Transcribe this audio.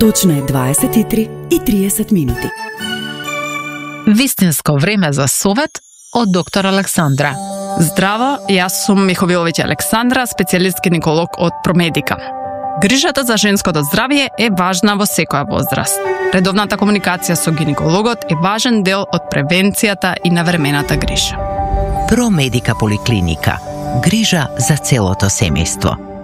Точно е 23:30 минути. Вистинско време за совет од доктор Александра. Здраво, јас сум Миховиловиќ Александра, специјалист гинеколог од Промедика. Грижата за женското здравје е важна во секоја возраст. Редовната комуникација со гинекологот е важен дел од превенцијата и навремената грижа. Промедика поликлиника. Грижа за целото семејство.